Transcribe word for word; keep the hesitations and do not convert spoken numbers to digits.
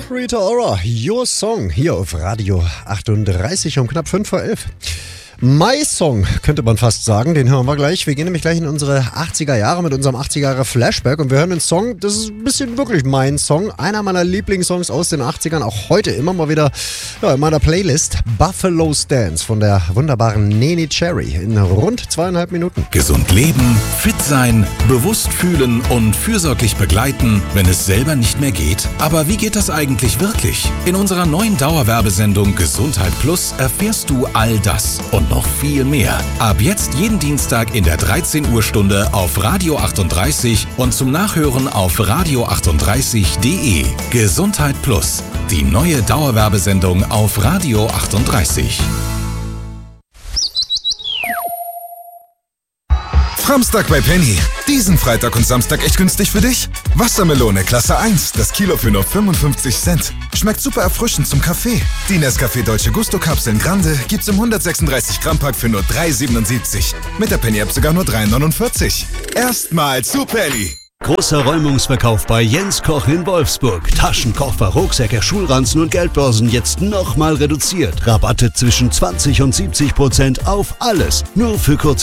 Rita Ora, Your Song, hier auf Radio achtunddreißig um knapp fünf vor elf. My Song, könnte man fast sagen, den hören wir gleich. Wir gehen nämlich gleich in unsere achtziger Jahre mit unserem achtziger Jahre Flashback und wir hören einen Song, das ist ein bisschen wirklich mein Song, einer meiner Lieblingssongs aus den achtzigern, auch heute immer mal wieder ja, in meiner Playlist, Buffalo Stance von der wunderbaren Neneh Cherry in rund zweieinhalb Minuten. Gesund leben, fit sein, bewusst fühlen und fürsorglich begleiten, wenn es selber nicht mehr geht. Aber wie geht das eigentlich wirklich? In unserer neuen Dauerwerbesendung Gesundheit Plus erfährst du all das und noch viel mehr. Ab jetzt jeden Dienstag in der dreizehn Uhr Stunde auf Radio achtunddreißig und zum Nachhören auf radio achtunddreißig punkt de. Gesundheit Plus, die neue Dauerwerbesendung auf Radio achtunddreißig. Samstag bei Penny. Diesen Freitag und Samstag echt günstig für dich? Wassermelone Klasse eins, das Kilo für nur fünfundfünfzig Cent. Schmeckt super erfrischend zum Kaffee. Die Nescafé Dolce Gusto Kapseln Grande gibt's im hundertsechsunddreißig Gramm Pack für nur drei siebenundsiebzig. Mit der Penny App sogar nur drei neunundvierzig. Erstmal zu Penny. Großer Räumungsverkauf bei Jens Koch in Wolfsburg. Taschenkoffer, Rucksäcke, Schulranzen und Geldbörsen jetzt nochmal reduziert. Rabatte zwischen zwanzig und siebzig Prozent auf alles. Nur für kurze